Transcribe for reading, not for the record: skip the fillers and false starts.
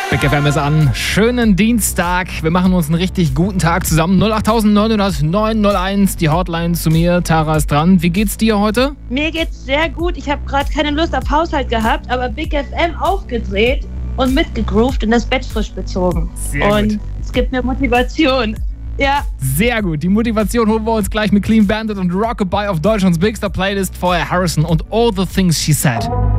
Big FM ist an. Schönen Dienstag. Wir machen uns einen richtig guten Tag zusammen. 08901, die Hotline zu mir. Tara ist dran. Wie geht's dir heute? Mir geht's sehr gut. Ich habe gerade keine Lust auf Haushalt gehabt, aber Big FM aufgedreht und mitgegroovt und das Bett frisch bezogen. Sehr gut. Und es gibt mir Motivation. Ja. Sehr gut. Die Motivation holen wir uns gleich mit Clean Bandit und Rockabye auf Deutschlands Big Star Playlist. Vorher Harrison und All the Things She Said.